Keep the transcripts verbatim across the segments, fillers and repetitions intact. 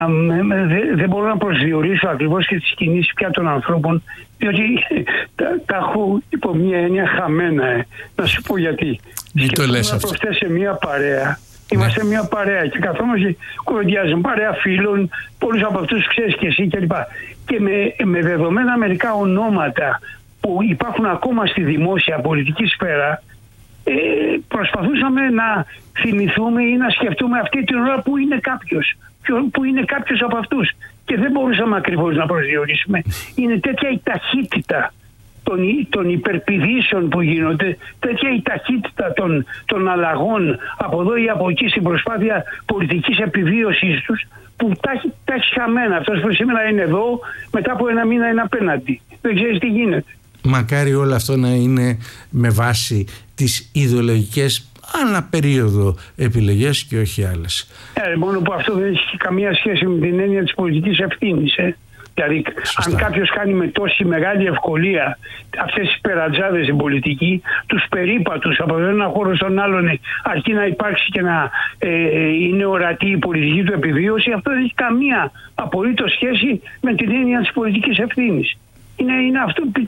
δεν δε μπορώ να προσδιορίσω ακριβώς και τις κινήσεις πια των ανθρώπων, διότι τα, τα έχω υπό μια έννοια χαμένα. Ε. Να σου πω γιατί. Μην το λες αυτό. Προχτές σε μια παρέα. Είμαστε ναι. μια παρέα και καθόμαστε, κουβεντιάζουμε, παρέα φίλων, πολλούς από αυτούς ξέρεις και εσύ κλπ. Και με, με δεδομένα μερικά ονόματα που υπάρχουν ακόμα στη δημόσια πολιτική σφαίρα, ε, προσπαθούσαμε να θυμηθούμε ή να σκεφτούμε αυτή την ώρα που είναι κάποιος, που είναι κάποιος από αυτούς. Και δεν μπορούσαμε ακριβώς να προσδιορίσουμε. Είναι τέτοια η ταχύτητα των, των υπερπηδήσεων που γίνονται, τέτοια η ταχύτητα των, των αλλαγών από εδώ ή από εκεί στην προσπάθεια πολιτικής επιβίωσης τους, που τα, τα έχει χαμένα. Αυτός που σήμερα είναι εδώ, μετά από ένα μήνα είναι απέναντι. Δεν ξέρεις τι γίνεται. Μακάρι όλο αυτό να είναι με βάση τις ιδεολογικές αναπερίοδο επιλογές και όχι άλλες. Ε, μόνο που αυτό δεν έχει καμία σχέση με την έννοια της πολιτικής ευθύνης. Ε. Δηλαδή, σωστά. Αν κάποιος κάνει με τόση μεγάλη ευκολία αυτές τις περατζάδες στην πολιτική, τους περίπατους από ένα χώρο στον άλλον, αρκεί να υπάρξει και να ε, είναι ορατή η πολιτική του επιβίωση, αυτό δεν έχει καμία απολύτως σχέση με την έννοια της πολιτικής ευθύνης. Είναι, είναι αυτό που...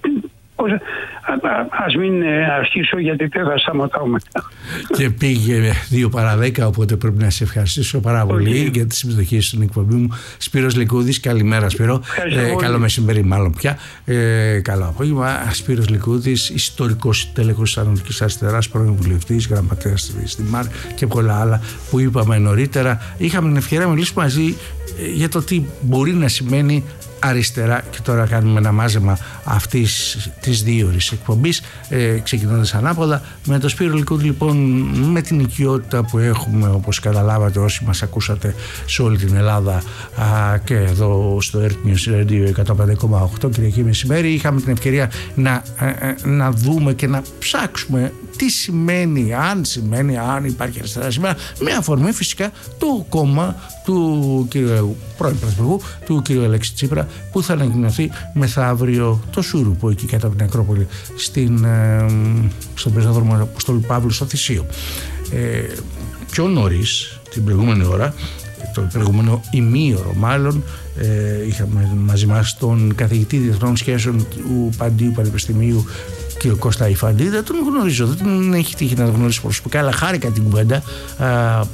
Ας μην αρχίσω γιατί δεν θα σταματάω μετά. Και πήγε δύο παρά δέκα, οπότε πρέπει να σε ευχαριστήσω πάρα πολύ για τη συμμετοχή στην εκπομπή μου. Σπύρος Λικούδης, καλημέρα Σπύρο. ε, Καλό μεσημέρι μάλλον πια, ε, καλό απόγευμα. Σπύρος Λικούδης, ιστορικός τέλεχος της Ανατολικής Αριστεράς, πρώην βουλευτής, γραμματέας στη ΜΑΡ και πολλά άλλα που είπαμε νωρίτερα. Είχαμε την ευκαιρία να μιλήσουμε μαζί για το τι μπορεί να σημαίνει αριστερά, και τώρα κάνουμε ένα μάζεμα αυτής της δύο ώρες εκπομπής, ε, ξεκινώντας ανάποδα με το Σπύρο Λικούδη. Λοιπόν, με την οικειότητα που έχουμε, όπως καταλάβατε όσοι μας ακούσατε σε όλη την Ελλάδα α, και εδώ στο Earth News Radio εκατόν πέντε κόμμα οκτώ Κυριακή μεσημέρι, είχαμε την ευκαιρία να, ε, να δούμε και να ψάξουμε τι σημαίνει, αν σημαίνει, αν υπάρχει αριστερά σήμερα, με αφορμή φυσικά το κόμμα του κύριου πρώην Πρωθυπουργού, του κύριου Αλέξη Τσίπρα, που θα ανακοινωθεί μεθαύριο το Σούρουπο, εκεί κάτω από την Ακρόπολη, στην, ε, στον πεζόδρομο Αποστόλου Παύλου στο Θησίο. Ε, πιο νωρίς, την προηγούμενη ώρα, το προηγούμενο ημίωρο μάλλον, ε, είχαμε μαζί μας τον καθηγητή διεθνών σχέσεων του Παντίου Πανεπιστημίου, κύριο Κώστα Ιφαντή. Δεν τον γνωρίζω, δεν τον έχει τύχει να τον γνωρίσω προσωπικά, αλλά χάρηκα την κουβέντα. Α,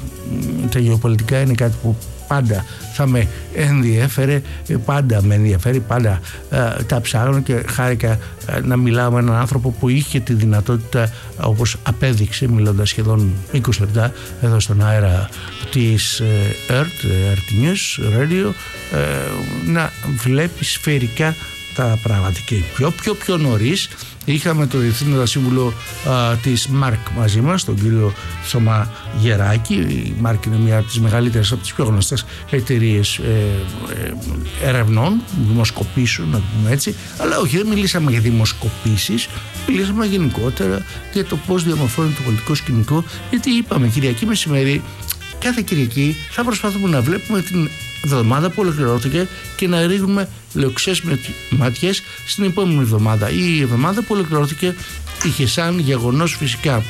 τα γεωπολιτικά είναι κάτι που πάντα θα με ενδιέφερε, πάντα με ενδιαφέρει, πάντα α, τα ψάχνω, και χάρηκα α, να μιλάω με έναν άνθρωπο που είχε τη δυνατότητα, όπως απέδειξε μιλώντας σχεδόν είκοσι λεπτά εδώ στον αέρα της Earth, Earth News Radio, ε, να βλέπει σφαιρικά τα πράγματα. Και πιο πιο πιο νωρίς είχαμε το Διευθύνοντα Σύμβουλο α, της ΜΑΡΚ μαζί μας, τον κύριο Θωμά Γεράκη. Η ΜΑΡΚ είναι μια από τις μεγαλύτερες, από τις πιο γνωστές εταιρείες ε, ε, ερευνών, δημοσκοπήσεων, να το πούμε έτσι. Αλλά όχι, δεν μιλήσαμε για δημοσκοπήσεις, μιλήσαμε γενικότερα για το πώς διαμορφώνει το πολιτικό σκηνικό, γιατί είπαμε Κυριακή μεσημέρι, κάθε Κυριακή θα προσπαθούμε να βλέπουμε την εβδομάδα που ολοκληρώθηκε και να ρίχνουμε λεωξές ματιές στην επόμενη εβδομάδα. Η εβδομάδα που ολοκληρώθηκε είχε σαν γεγονός φυσικά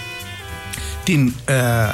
την ε,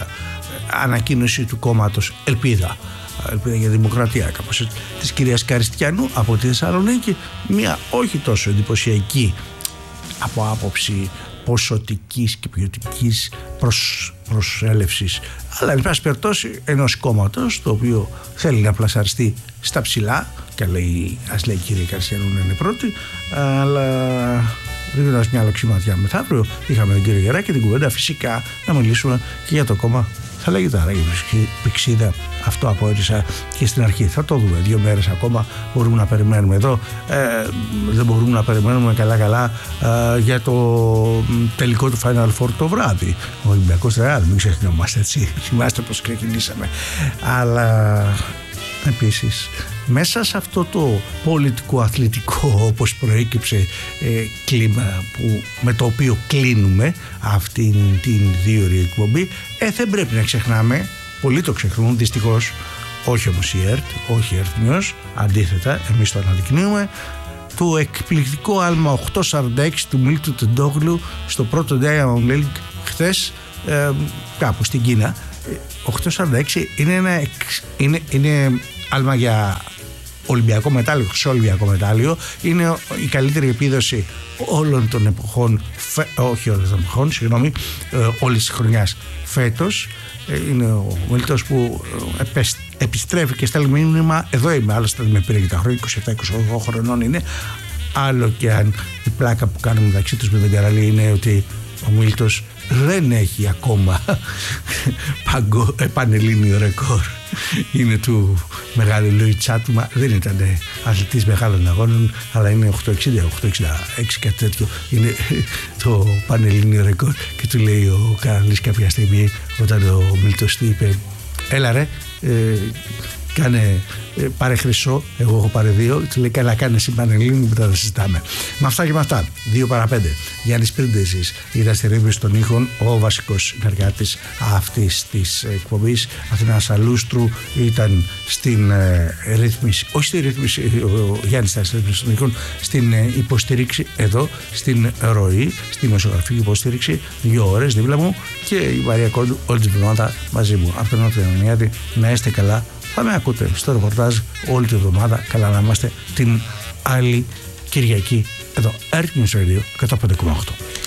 ανακοίνωση του κόμματος Ελπίδα, Ελπίδα για Δημοκρατία, κάπως έτσι, της κυρίας Καριστιανού από τη Θεσσαλονίκη, μια όχι τόσο εντυπωσιακή από άποψη ποσοτικής και ποιοτικής προσ, προσέλευσης, αλλά εν πάση περιπτώσει ενός κόμματος το οποίο θέλει να πλασαριστεί στα ψηλά, και λέει, ας λέει η κυρία Καριστιανού να είναι πρώτη, αλλά ρίχνοντας μια λοξιματιά μεθαύριο είχαμε τον κύριο Γεράκη και την κουβέντα φυσικά να μιλήσουμε και για το κόμμα. Θα λέγεται άραγε πηξίδα, αυτό απόρισα και στην αρχή. Θα το δούμε, δύο μέρες ακόμα μπορούμε να περιμένουμε εδώ. Ε, δεν μπορούμε να περιμένουμε καλά καλά ε, για το τελικό του Final Four το βράδυ. Ο Ολυμπιακός Ρεάλ, μην ξεχνιόμαστε, έτσι. Θυμάστε πώς ξεκινήσαμε. Αλλά επίσης μέσα σε αυτό το πολιτικό αθλητικό, όπως προέκυψε, ε, κλίμα που, με το οποίο κλείνουμε αυτήν την δύο ώρη εκπομπή, ε, δεν πρέπει να ξεχνάμε, πολλοί το ξεχνούν δυστυχώς, όχι όμως η ΕΡΤ, όχι η Earth News, αντίθετα εμείς το αναδεικνύουμε, το εκπληκτικό άλμα οκτώ σαράντα έξι του Μίλτου Τεντόγλου στο πρώτο Diamond League χθες, ε, κάπου στην Κίνα. Οκτώ σαράντα έξι είναι, ένα, είναι, είναι άλμα για Ολυμπιακό μετάλλιο, χρυσό Ολυμπιακό μετάλλιο. Είναι η καλύτερη επίδοση όλων των εποχών, φε, όχι όλων των εποχών, συγγνώμη, ε, όλης της χρονιάς φέτος. Ε, είναι ο μιλητός που ε, επιστρέφει και στέλνει μήνυμα. Εδώ είμαι, άλλωστε με πήρε και τα χρόνια, είκοσι επτά είκοσι οκτώ χρονών είναι. Άλλο και αν η πλάκα που κάνουμε μεταξύ τους με τον Καραλή είναι ότι ο Μίλτος δεν έχει ακόμα παγκο, πανελλήνιο ρεκόρ. Είναι του μεγάλου Λουί Τσάτμα, δεν ήταν αθλητής μεγάλων αγώνων, αλλά είναι οκτώ εξήντα, οκτώ εξήντα έξι, κάτι τέτοιο. Είναι το πανελλήνιο ρεκόρ. Και του λέει ο Καραλής κάποια στιγμή, όταν ο Μίλτος του είπε, έλα ρε, ε, κάνε, ε, πάρε χρυσό, εγώ έχω πάρει δύο. Του λέει, καλά, κάνε εσύ πανελλήνιο, μετά θα συζητάμε. Με αυτά και με αυτά, δύο παρά πέντε. Γιάννης Πρίντεζης ήταν στη ρύθμιση των ήχων, ο βασικός συνεργάτης αυτής της εκπομπής. Αθηνάς Αλούστρου ήταν στην ε, ρύθμιση, όχι στη ρύθμιση, ο Γιάννης ήταν στη ρύθμιση των ήχων, στην ε, υποστήριξη εδώ, στην ροή, στη δημοσιογραφική υποστήριξη, δύο ώρες δίπλα μου, και η Μαρία Κόντου όλη την εβδομάδα μαζί μου. Από τον Νότιο Ιωνιάτη, να είστε καλά. Θα με ακούτε στο ρεπορτάζ όλη την εβδομάδα. Καλά να είμαστε την άλλη Κυριακή εδώ. Earth News Radio εκατόν πέντε κόμμα οκτώ.